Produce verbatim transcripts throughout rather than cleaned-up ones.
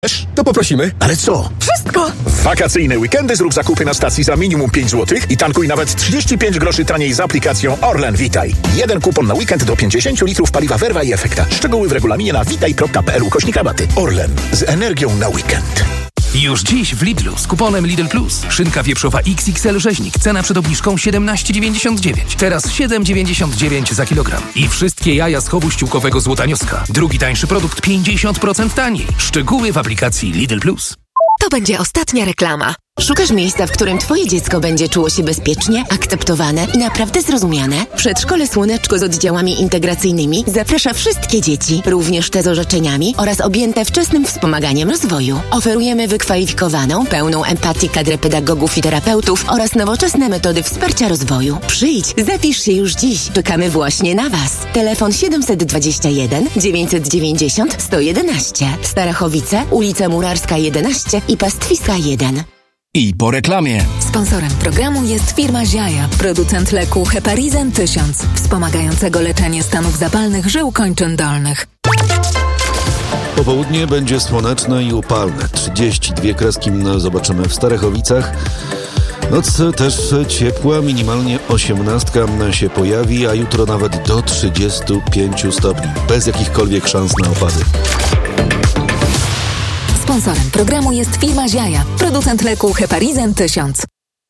To poprosimy. Ale co? Wszystko! W wakacyjne weekendy zrób zakupy na stacji za minimum pięć złotych i tankuj nawet trzydzieści pięć groszy taniej z aplikacją Orlen Witaj. Jeden kupon na weekend do pięćdziesiąt litrów paliwa Verva i Efekta. Szczegóły w regulaminie na witaj kropka p l ukośnik rabaty. Orlen. Z energią na weekend. Już dziś w Lidlu z kuponem Lidl Plus. Szynka wieprzowa X X L rzeźnik. Cena przed obniżką siedemnaście dziewięćdziesiąt dziewięć. Teraz siedem dziewięćdziesiąt dziewięć za kilogram. I wszystkie jaja z chowu ściółkowego Złotanioska. Drugi tańszy produkt pięćdziesiąt procent taniej. Szczegóły w aplikacji Lidl Plus. To będzie ostatnia reklama. Szukasz miejsca, w którym twoje dziecko będzie czuło się bezpiecznie, akceptowane i naprawdę zrozumiane? Przedszkole Słoneczko z oddziałami integracyjnymi zaprasza wszystkie dzieci, również te z orzeczeniami oraz objęte wczesnym wspomaganiem rozwoju. Oferujemy wykwalifikowaną, pełną empatii kadrę pedagogów i terapeutów oraz nowoczesne metody wsparcia rozwoju. Przyjdź, zapisz się już dziś. Czekamy właśnie na Was. Telefon siedem dwa jeden, dziewięć dziewięć zero, sto jedenaście. Starachowice, ulica Murarska jedenaście i Pastwiska jeden. I po reklamie. Sponsorem programu jest firma Ziaja, producent leku Heparizan tysiąc, wspomagającego leczenie stanów zapalnych żył kończyn dolnych. Popołudnie będzie słoneczne i upalne. trzydzieści dwie kreski zobaczymy w Starachowicach. Noc też ciepła, minimalnie osiemnastka się pojawi, a jutro nawet do trzydziestu pięciu stopni. Bez jakichkolwiek szans na opady. Sponsorem programu jest firma Ziaja, producent leku Heparizan tysiąc.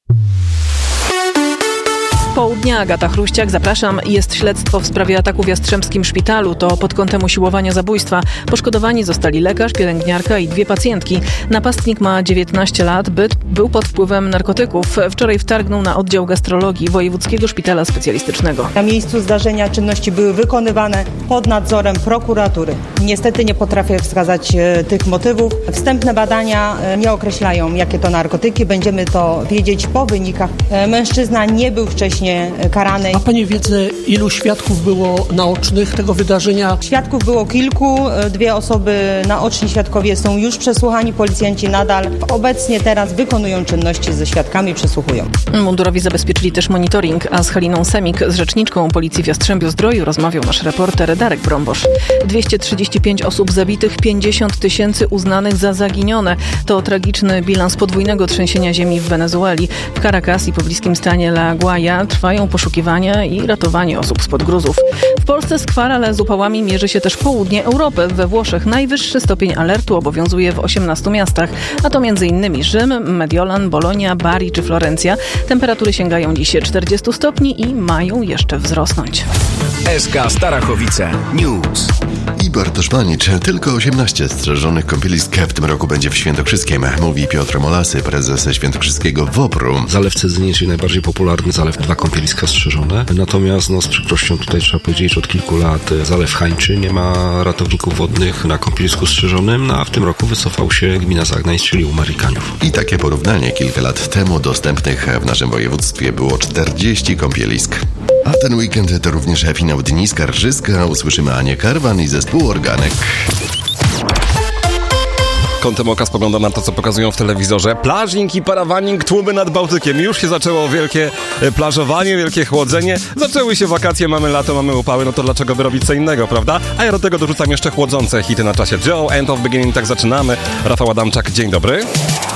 Południa, Agata Chruściak, zapraszam. Jest śledztwo w sprawie ataku w Jastrzębskim Szpitalu. To pod kątem usiłowania zabójstwa. Poszkodowani zostali lekarz, pielęgniarka i dwie pacjentki. Napastnik ma dziewiętnaście lat, byt był pod wpływem narkotyków. Wczoraj wtargnął na oddział gastrologii Wojewódzkiego Szpitala Specjalistycznego. Na miejscu zdarzenia czynności były wykonywane pod nadzorem prokuratury. Niestety nie potrafię wskazać e, tych motywów. Wstępne badania e, nie określają, jakie to narkotyki. Będziemy to wiedzieć po wynikach. E, mężczyzna nie był wcześniej karany. Ma Pani wiedzę, ilu świadków było naocznych tego wydarzenia? Świadków było kilku. Dwie osoby, naoczni świadkowie, są już przesłuchani. Policjanci nadal obecnie teraz wykonują czynności ze świadkami, przesłuchują. Mundurowi zabezpieczyli też monitoring, a z Haliną Semik, z rzeczniczką Policji w Jastrzębiu-Zdroju, rozmawiał nasz reporter Darek Brombosz. dwieście trzydzieści pięć osób zabitych, pięćdziesiąt tysięcy uznanych za zaginione. To tragiczny bilans podwójnego trzęsienia ziemi w Wenezueli. W Caracas i pobliskim stanie La Guaja trwają poszukiwania i ratowanie osób spod gruzów. W Polsce skwar, ale z upałami mierzy się też południe Europy. We Włoszech najwyższy stopień alertu obowiązuje w osiemnastu miastach, a to m.in. Rzym, Mediolan, Bolonia, Bari czy Florencja. Temperatury sięgają dziś czterdziestu stopni i mają jeszcze wzrosnąć. S K Starachowice News. I Bartosz Manicz. Tylko osiemnaście strzeżonych kąpielisk w tym roku będzie w Świętokrzyskiem, mówi Piotr Molasy, prezes Świętokrzyskiego WOPR-u. Zalew Cedzynie, czyli najbardziej popularny zalew, dwa kąpieliska strzeżone. Natomiast no, z przykrością tutaj trzeba powiedzieć, że od kilku lat zalew Hańczy nie ma ratowników wodnych na kąpielisku strzeżonym, no, a w tym roku wycofał się gmina Zagnańsk, czyli u Marikaniów. I takie porównanie kilka lat temu dostępnych w naszym województwie było czterdzieści kąpielisk. A ten weekend to również finał Dni Skarżyska. Usłyszymy Anię Karwan i zespół Organek. Kątem oka spoglądam na to, co pokazują w telewizorze. Plażing i parawaning, tłumy nad Bałtykiem. Już się zaczęło wielkie plażowanie, wielkie chłodzenie. Zaczęły się wakacje, mamy lato, mamy upały, no to dlaczego by robić co innego, prawda? A ja do tego dorzucam jeszcze chłodzące hity na czasie Joe, End of Beginning, tak zaczynamy. Rafał Adamczak, dzień dobry.